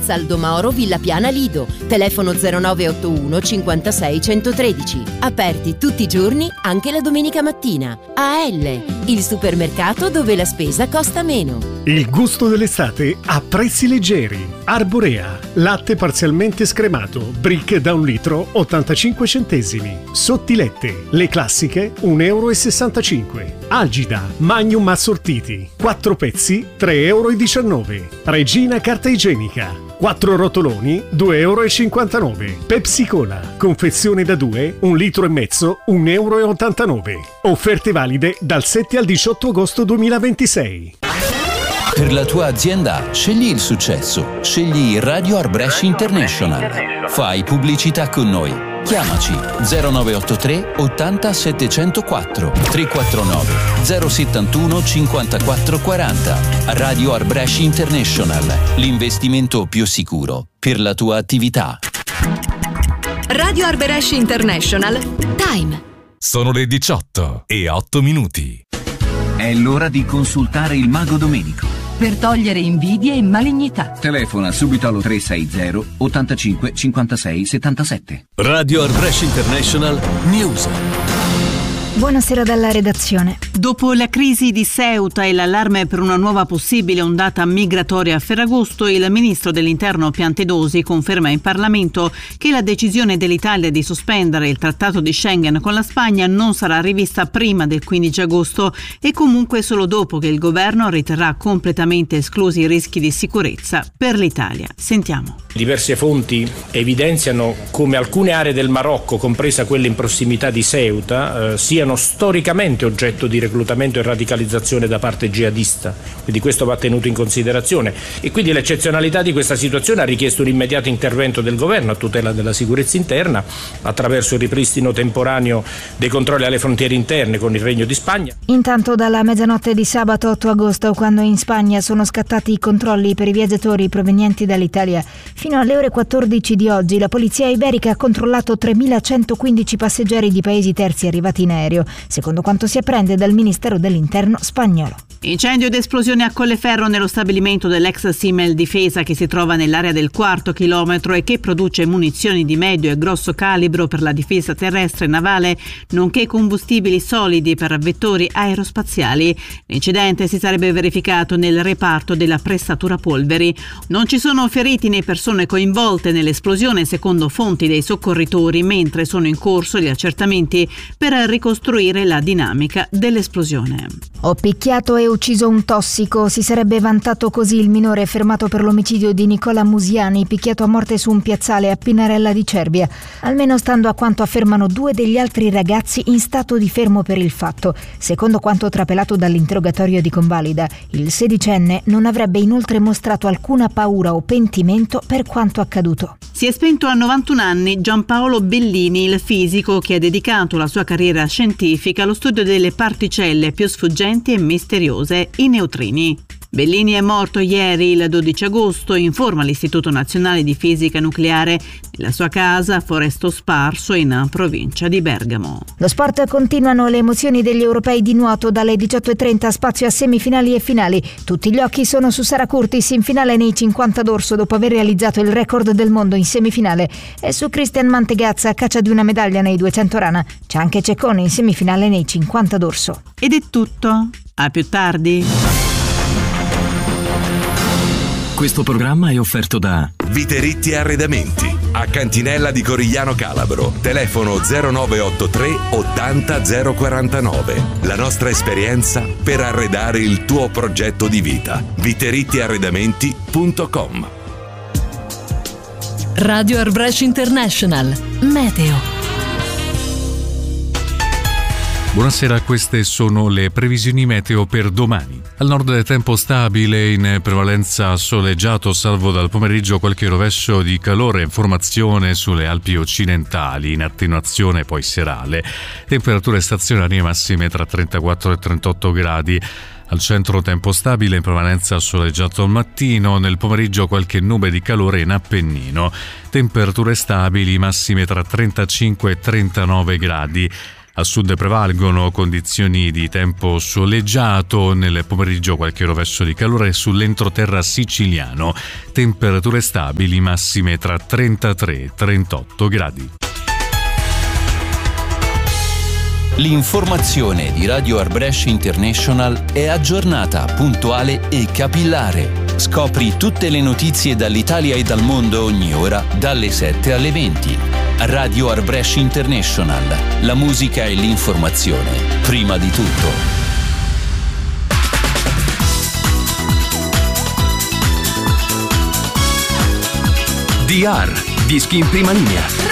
Saldo Mauro, Villa Piana Lido. Telefono 0981 56 113. Aperti tutti i giorni, anche la domenica mattina. AL, il supermercato dove la spesa costa meno. Il gusto dell'estate a prezzi leggeri. Arborea, latte parzialmente scremato, brick da 1 litro 85 centesimi. Sottilette, le classiche 1,65 euro. Algida, Magnum assortiti, 4 pezzi 3,19 euro. Regina carta igienica, 4 rotoloni 2,59 euro. Pepsi Cola, confezione da 2, 1,5 litri, 1,89 euro. Offerte valide dal 7 al 18 agosto 2026. Per la tua azienda scegli il successo, scegli Radio Arbresh International. Fai pubblicità con noi. Chiamaci 0983 80 704 349 071 54 40. Radio Arbresh International, l'investimento più sicuro per la tua attività. Radio Arbresh International. Time. Sono le 18:08. È l'ora di consultare il Mago Domenico. Per togliere invidie e malignità. Telefona subito allo 360 85 56 77. Radio Arbresh International News. Buonasera dalla redazione. Dopo la crisi di Ceuta e l'allarme per una nuova possibile ondata migratoria a Ferragosto, il ministro dell'Interno Piantedosi conferma in Parlamento che la decisione dell'Italia di sospendere il trattato di Schengen con la Spagna non sarà rivista prima del 15 agosto e comunque solo dopo che il governo riterrà completamente esclusi i rischi di sicurezza per l'Italia. Sentiamo. Diverse fonti evidenziano come alcune aree del Marocco, compresa quelle in prossimità di Ceuta, siano storicamente oggetto di reclutamento e radicalizzazione da parte jihadista, quindi questo va tenuto in considerazione e quindi l'eccezionalità di questa situazione ha richiesto un immediato intervento del governo a tutela della sicurezza interna attraverso il ripristino temporaneo dei controlli alle frontiere interne con il Regno di Spagna. Intanto dalla mezzanotte di sabato 8 agosto, quando in Spagna sono scattati i controlli per i viaggiatori provenienti dall'Italia, fino alle ore 14 di oggi la polizia iberica ha controllato 3.115 passeggeri di paesi terzi arrivati in aereo, secondo quanto si apprende dal Ministero dell'Interno spagnolo. Incendio ed esplosione a Colleferro nello stabilimento dell'ex Simel Difesa che si trova nell'area del 4° chilometro e che produce munizioni di medio e grosso calibro per la difesa terrestre e navale, nonché combustibili solidi per vettori aerospaziali. L'incidente si sarebbe verificato nel reparto della pressatura polveri. Non ci sono feriti né persone coinvolte nell'esplosione secondo fonti dei soccorritori, mentre sono in corso gli accertamenti per ricostruire la dinamica dell'esplosione. Ho picchiato e ucciso un tossico, si sarebbe vantato così il minore fermato per l'omicidio di Nicola Musiani, picchiato a morte su un piazzale a Pinarella di Cervia, almeno stando a quanto affermano 2 degli altri ragazzi in stato di fermo per il fatto. Secondo quanto trapelato dall'interrogatorio di Convalida, il 16enne non avrebbe inoltre mostrato alcuna paura o pentimento per quanto accaduto. Si è spento a 91 anni Giampaolo Bellini, il fisico che ha dedicato la sua carriera scientifica allo studio delle particelle più sfuggenti e misteriose, i neutrini. Bellini è morto ieri, il 12 agosto, informa l'Istituto Nazionale di Fisica Nucleare, nella sua casa a Foresto Sparso, in provincia di Bergamo. Lo sport, continuano le emozioni degli europei di nuoto. Dalle 18:30 spazio a semifinali e finali. Tutti gli occhi sono su Sara Curtis in finale nei 50 d'orso dopo aver realizzato il record del mondo in semifinale, e su Christian Mantegazza a caccia di una medaglia nei 200 rana. C'è anche Ceccone in semifinale nei 50 d'orso. Ed è tutto. A più tardi. Questo programma è offerto da Viteritti Arredamenti a Cantinella di Corigliano Calabro. Telefono 0983 80 049. La nostra esperienza per arredare il tuo progetto di vita. viterittiarredamenti.com. Radio Arbresh International. Meteo. Buonasera, queste sono le previsioni meteo per domani. Al nord è tempo stabile, in prevalenza soleggiato, salvo dal pomeriggio qualche rovescio di calore in formazione sulle Alpi occidentali, in attenuazione poi serale. Temperature stazionarie massime tra 34 e 38 gradi. Al centro tempo stabile, in prevalenza soleggiato al mattino, nel pomeriggio qualche nube di calore in Appennino. Temperature stabili, massime tra 35 e 39 gradi. A sud prevalgono condizioni di tempo soleggiato, nel pomeriggio qualche rovescio di calore sull'entroterra siciliano, temperature stabili massime tra 33 e 38 gradi. L'informazione di Radio Arbresh International è aggiornata, puntuale e capillare. Scopri tutte le notizie dall'Italia e dal mondo ogni ora, dalle 7 alle 20. Radio Arbresh International. La musica e l'informazione, prima di tutto. DR, dischi in prima linea.